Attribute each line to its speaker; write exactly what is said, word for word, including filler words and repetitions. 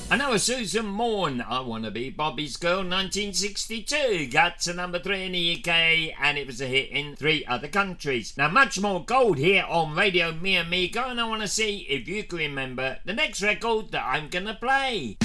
Speaker 1: And that was Susan Morn, I Wanna Be Bobby's Girl, nineteen sixty-two. Got to number three in the U K, and it was a hit in three other countries. Now, much more gold here on Radio Mi Amigo, and I want to see if you can remember the next record that I'm gonna play.